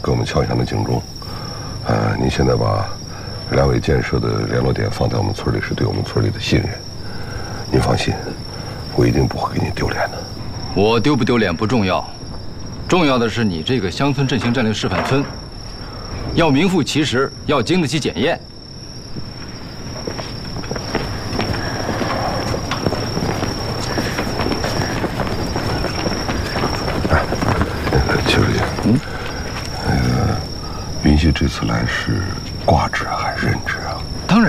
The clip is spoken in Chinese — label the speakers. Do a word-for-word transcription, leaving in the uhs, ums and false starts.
Speaker 1: 给我们敲响了警钟。呃，您现在把两位建设的联络点放在我们村里，是对我们村里的信任。您放心，我一定不会给你丢脸的。
Speaker 2: 我丢不丢脸不重要，重要的是你这个乡村振兴战略示范村，要名副其实，要经得起检验。
Speaker 1: 嗯，那个云溪这次来是挂职还是任职？